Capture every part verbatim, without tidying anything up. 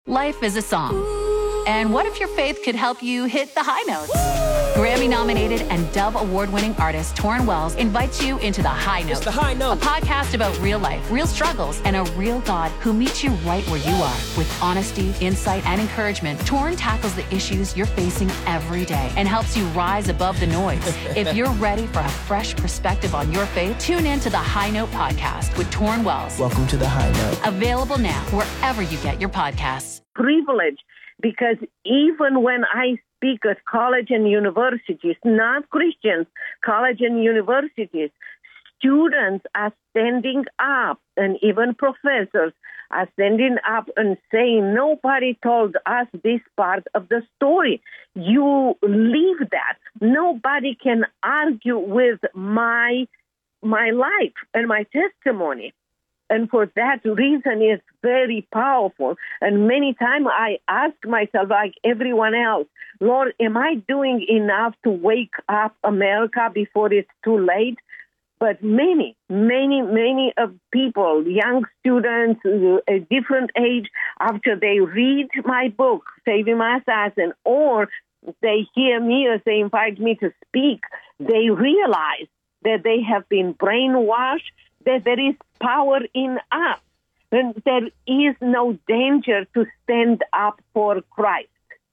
Life is a song. And what if your faith could help you hit the high notes? Grammy-nominated and Dove Award-winning artist Torrin Wells invites you into The High Note. It's The High Note. A podcast about real life, real struggles, and a real God who meets you right where you are. With honesty, insight, and encouragement, Torrin tackles the issues you're facing every day and helps you rise above the noise. If you're ready for a fresh perspective on your faith, tune in to The High Note podcast with Torrin Wells. Welcome to The High Note. Available now wherever you get your podcasts. Privilege, because even when I speak at college and universities, not Christians, college and universities, students are standing up, and even professors are standing up and saying, nobody told us this part of the story. You leave that. Nobody can argue with my my life and my testimony. And for that reason, it's very powerful. And many times I ask myself, like everyone else, Lord, am I doing enough to wake up America before it's too late? But many, many, many of people, young students, a different age, after they read my book, Saving My Assassin, or they hear me or they invite me to speak, they realize that they have been brainwashed, that there is power in us, and there is no danger to stand up for Christ.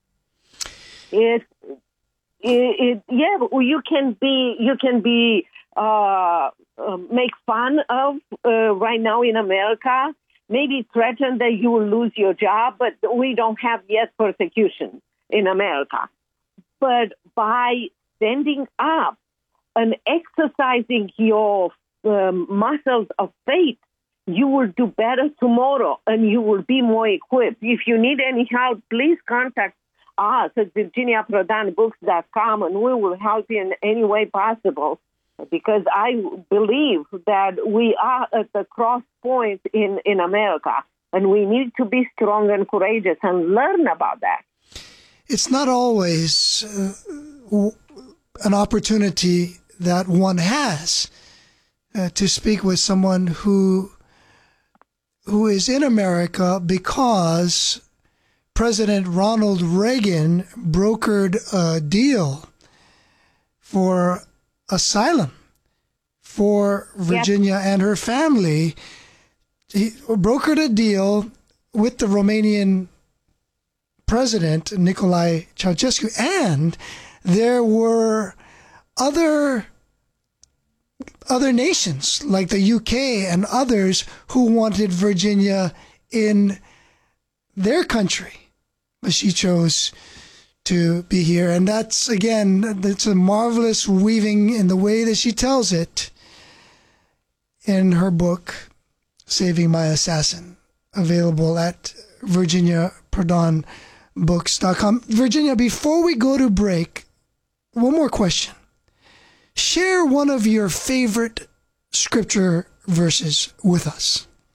It, it, it yeah, you can be, you can be, uh, uh, make fun of uh, right now in America, maybe threaten that you will lose your job, but we don't have yet persecution in America. But by standing up and exercising your Um, muscles of faith, you will do better tomorrow and you will be more equipped. If you need any help, please contact us at virginia prodan books dot com and we will help you in any way possible, because I believe that we are at the cross point in, in America and we need to be strong and courageous and learn about that. It's not always uh, an opportunity that one has Uh, to speak with someone who who is in America because President Ronald Reagan brokered a deal for asylum for Virginia yep. and her family. He brokered a deal with the Romanian president, Nicolae Ceausescu, and there were other other nations like the U K and others who wanted Virginia in their country, but she chose to be here. And that's, again, it's a marvelous weaving in the way that she tells it in her book, Saving My Assassin, available at virginia prodan books dot com. Virginia, before we go to break, one more question. Share one of your favorite scripture verses with us.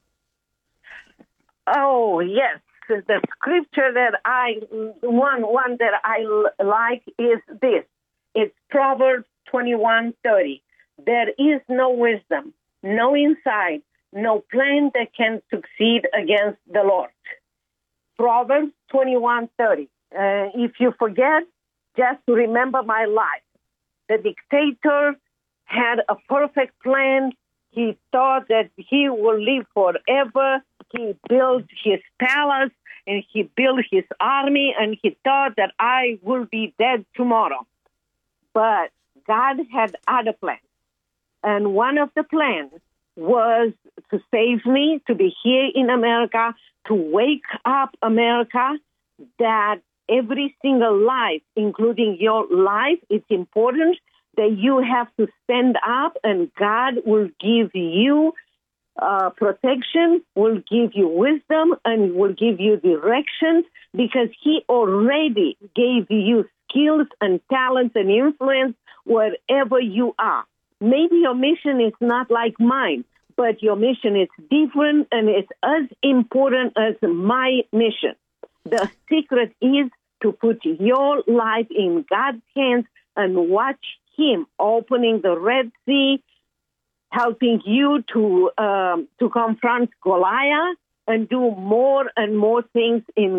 Oh, yes. The scripture that I, one, one that I like is this. It's Proverbs twenty-one thirty. There is no wisdom, no insight, no plan that can succeed against the Lord. Proverbs twenty-one thirty. Uh, if you forget, just remember my life. The dictator had a perfect plan. He thought that he will live forever. He built his palace and he built his army, and he thought that I will be dead tomorrow. But God had other plans. And one of the plans was to save me, to be here in America, to wake up America, that every single life, including your life, it's important that you have to stand up, and God will give you uh, protection, will give you wisdom, and will give you direction, because he already gave you skills and talents and influence wherever you are. Maybe your mission is not like mine, but your mission is different, and it's as important as my mission. The secret is to put your life in God's hands and watch him opening the Red Sea, helping you to um, to confront Goliath and do more and more things in